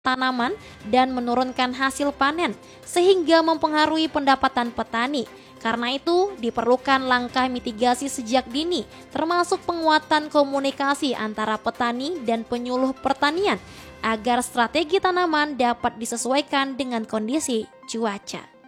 tanaman dan menurunkan hasil panen sehingga mempengaruhi pendapatan petani. Karena itu diperlukan langkah mitigasi sejak dini, termasuk penguatan komunikasi antara petani dan penyuluh pertanian agar strategi tanaman dapat disesuaikan dengan kondisi cuaca.